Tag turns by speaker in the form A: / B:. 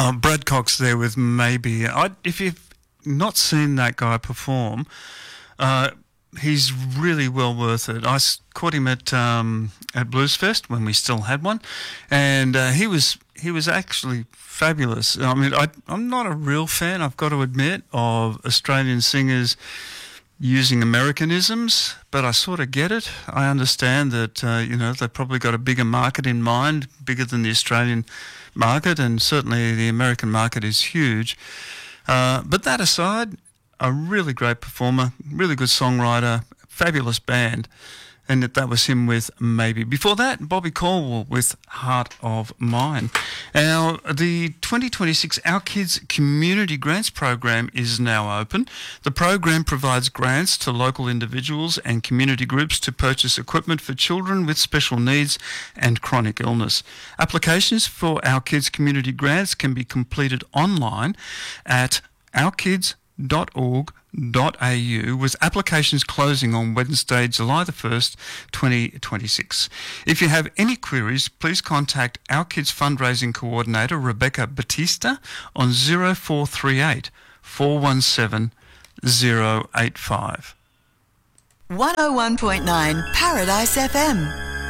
A: Oh, Brad Cox there with Maybe. If you've not seen that guy perform, he's really well worth it. Caught him at Bluesfest when we still had one, and he was actually fabulous. I mean, I'm not a real fan, I've got to admit, of Australian singers using Americanisms, but I sort of get it. I understand that they've probably got a bigger market in mind, bigger than the Australian market, and certainly the American market is huge. But that aside, a really great performer, really good songwriter, fabulous band. And that was him with Maybe. Before that, Bobby Caldwell with Heart of Mine. Now, the 2026 Our Kids Community Grants Program is now open. The program provides grants to local individuals and community groups to purchase equipment for children with special needs and chronic illness. Applications for Our Kids Community Grants can be completed online at ourkids.org.au, with applications closing on Wednesday, July the 1st, 2026. If you have any queries, please contact Our Kids Fundraising Coordinator Rebecca Batista on 0438 417 085.
B: 101.9 Paradise FM.